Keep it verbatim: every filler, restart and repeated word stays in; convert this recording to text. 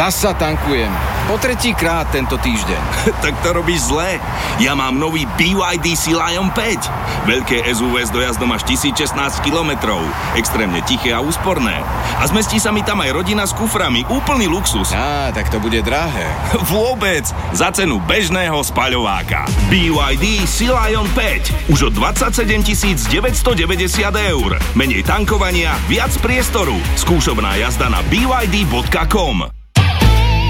Zasa tankujem. Po tretí krát tento týždeň. Tak to robíš zle. Ja mám nový bé vaj dé Sea Lion päť. Veľké es ú vé s dojazdom až tisícšestnásť kilometrov. Extrémne tiché a úsporné. A zmestí sa mi tam aj rodina s kuframi. Úplný luxus. Á, tak to bude drahé. Vôbec. Za cenu bežného spaľováka. bé vaj dé Sea Lion päť. Už od dvadsaťsedem tisíc deväťstodeväťdesiat eur. Menej tankovania, viac priestoru. Skúšobná jazda na b y d bodka com.